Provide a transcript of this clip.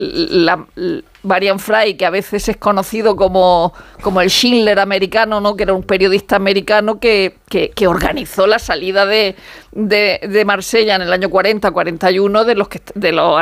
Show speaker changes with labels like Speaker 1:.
Speaker 1: Marian Fry, que a veces es conocido como el Schindler americano, ¿no? Que era un periodista americano que organizó la salida de Marsella en el año 40-41 de los